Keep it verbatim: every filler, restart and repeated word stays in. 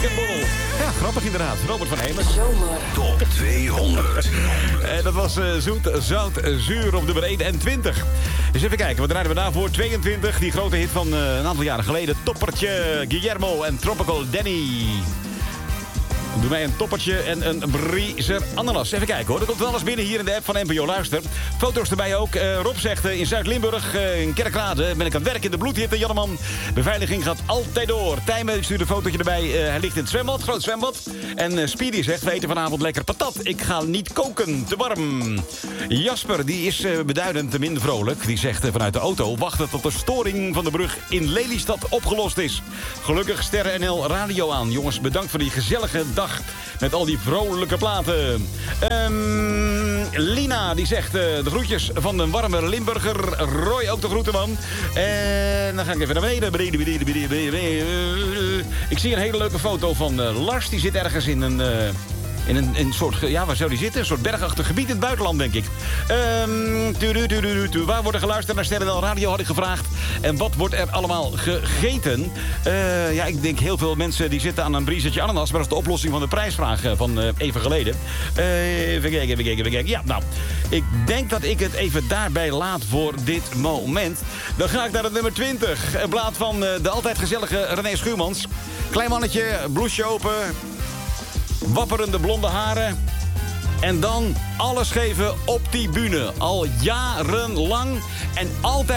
Krentenborrel. Ja, grappig inderdaad. Robert van Hemert. Zomer. Top tweehonderd. En dat was uh, zoet, zout, zuur op nummer eenentwintig. Dus even kijken, wat draaien we daarvoor? tweeëntwintig, die grote hit van uh, een aantal jaren geleden. Toppertje, Guillermo en Tropical Danny. Doe mij een toppertje en een briezer ananas. Even kijken hoor, er komt wel eens binnen hier in de app van N P O Luister. Foto's erbij ook. Uh, Rob zegt uh, in Zuid-Limburg, uh, in Kerkrade, ben ik aan het werk in de bloedhitte, Janneman. Beveiliging gaat altijd door. Tijmen stuurt een fotootje erbij. Uh, hij ligt in het zwembad, groot zwembad. En uh, Speedy zegt, we eten vanavond lekker patat. Ik ga niet koken, te warm. Jasper, die is uh, beduidend minder vrolijk. Die zegt uh, vanuit de auto, wachten tot de storing van de brug in Lelystad opgelost is. Gelukkig Sterren N L Radio aan. Jongens, bedankt voor die gezellige dag met al die vrolijke platen. Um, Lina, die zegt uh, de groetjes van de warme Limburger. Roy, ook de groeten, man. En dan ga ik even naar beneden. beneden, beneden, beneden, beneden. Ik zie een hele leuke foto van uh, Lars. Die zit ergens in een... Uh, In een, een soort, ja, waar zou die zitten? Een soort bergachtig gebied in het buitenland, denk ik. Um, tu, tu, tu, tu, tu. Waar wordt er geluisterd naar Sterren N L Radio, had ik gevraagd. En wat wordt er allemaal gegeten? Uh, ja, ik denk heel veel mensen die zitten aan een briesertje ananas. Maar dat is de oplossing van de prijsvraag van uh, even geleden. Uh, even kijken, even kijken, even kijken. Ja, nou, ik denk dat ik het even daarbij laat voor dit moment. Dan ga ik naar het nummer twintig. Een plaat van uh, de altijd gezellige René Schuurmans. Klein mannetje, blouseje open... wapperende blonde haren. En dan alles geven op die bühne. Al jarenlang en altijd...